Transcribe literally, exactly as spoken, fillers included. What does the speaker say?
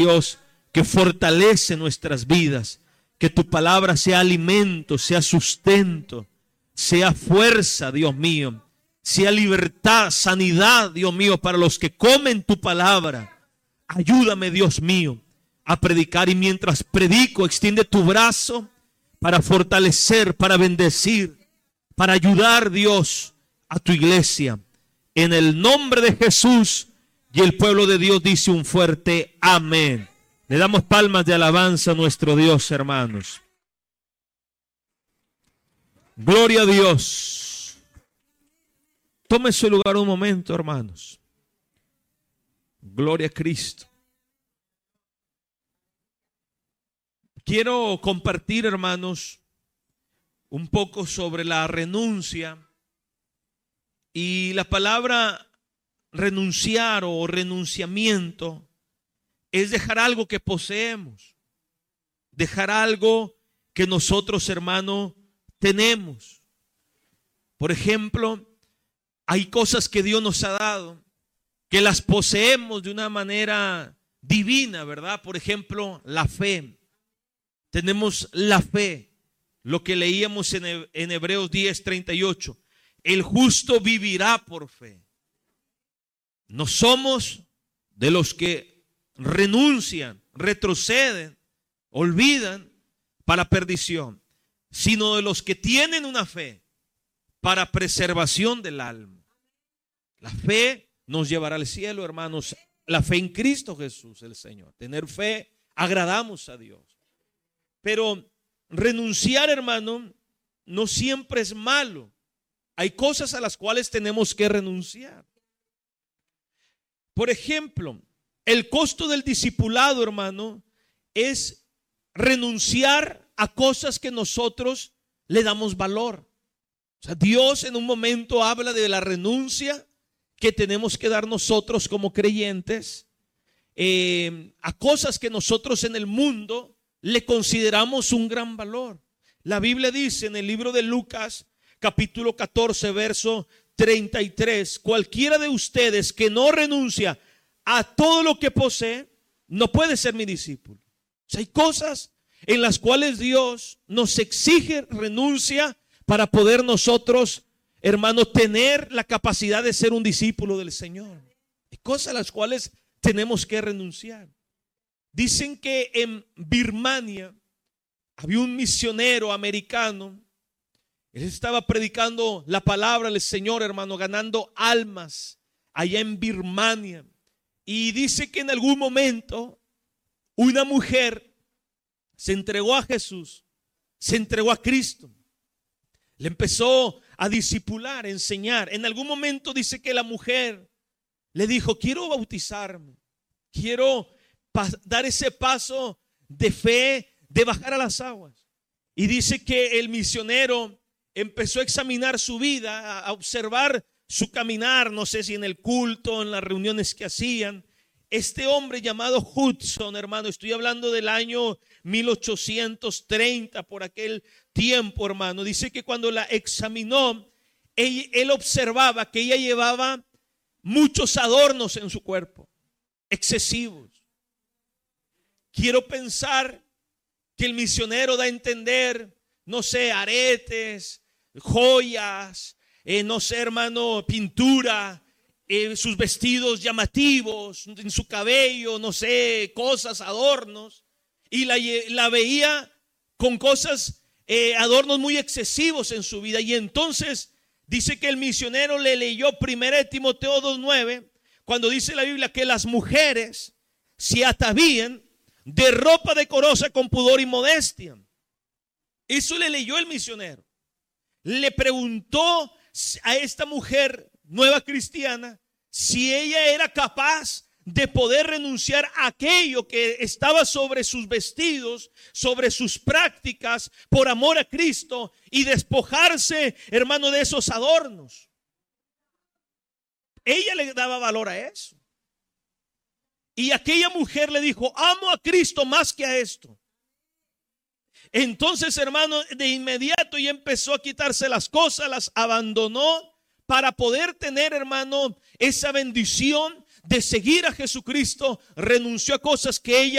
Dios, que fortalece nuestras vidas. Que tu palabra sea alimento, sea sustento, sea fuerza, Dios mío. Sea libertad, sanidad, Dios mío, para los que comen tu palabra. Ayúdame, Dios mío, a predicar, y mientras predico, extiende tu brazo para fortalecer, para bendecir, para ayudar, Dios, a tu iglesia. En el nombre de Jesús, y el pueblo de Dios dice un fuerte amén. Le damos palmas de alabanza a nuestro Dios, hermanos. Gloria a Dios. Tome su lugar un momento, hermanos. Gloria a Cristo. Quiero compartir, hermanos, un poco sobre la renuncia. Y la palabra renunciar o renunciamiento es dejar algo que poseemos, dejar algo que nosotros, hermano, tenemos. Por ejemplo, hay cosas que Dios nos ha dado, que las poseemos de una manera divina, ¿verdad? Por ejemplo, la fe. Tenemos la fe, lo que leíamos en, en Hebreos diez, treinta y ocho. El justo vivirá por fe. No somos de los que renuncian, retroceden, olvidan para perdición, sino de los que tienen una fe para preservación del alma. La fe nos llevará al cielo, hermanos. La fe en Cristo Jesús, el Señor. Tener fe, agradamos a Dios. Pero renunciar, hermano, no siempre es malo. Hay cosas a las cuales tenemos que renunciar. Por ejemplo, el costo del discipulado, hermano, es renunciar a cosas que nosotros le damos valor. O sea, Dios en un momento habla de la renuncia que tenemos que dar nosotros como creyentes eh, a cosas que nosotros en el mundo le consideramos un gran valor. La Biblia dice en el libro de Lucas, capítulo catorce, verso treinta y tres, cualquiera de ustedes que no renuncia a todo lo que posee, no puede ser mi discípulo. O sea, hay cosas en las cuales Dios nos exige renuncia para poder nosotros, hermanos, tener la capacidad de ser un discípulo del Señor. Hay cosas a las cuales tenemos que renunciar. Dicen que en Birmania había un misionero americano. Él estaba predicando la palabra del Señor, hermano, ganando almas allá en Birmania. Y dice que en algún momento una mujer se entregó a Jesús, se entregó a Cristo. Le empezó a discipular, a enseñar. En algún momento dice que la mujer le dijo, quiero bautizarme, quiero dar ese paso de fe, de bajar a las aguas. Y dice que el misionero empezó a examinar su vida, a observar su caminar, no sé si en el culto, en las reuniones que hacían. Este hombre llamado Hudson, hermano, estoy hablando del año mil ochocientos treinta, por aquel tiempo, hermano. Dice que cuando la examinó, él, él observaba que ella llevaba muchos adornos en su cuerpo, excesivos. Quiero pensar que el misionero da a entender, no sé, aretes, joyas, eh, no sé, hermano, pintura, eh, sus vestidos llamativos, en su cabello, no sé, cosas, adornos. Y la, la veía con cosas, eh, adornos muy excesivos en su vida. Y entonces dice que el misionero le leyó primera Timoteo dos nueve, cuando dice la Biblia que las mujeres se atavían de ropa decorosa con pudor y modestia. Eso le leyó el misionero. Le preguntó a esta mujer nueva cristiana si ella era capaz de poder renunciar a aquello que estaba sobre sus vestidos, sobre sus prácticas, por amor a Cristo, y despojarse, hermano, de esos adornos. Ella le daba valor a eso. Y aquella mujer le dijo, amo a Cristo más que a esto. Entonces, hermano, de inmediato ya empezó a quitarse las cosas, las abandonó para poder tener, hermano, esa bendición de seguir a Jesucristo, renunció a cosas que ella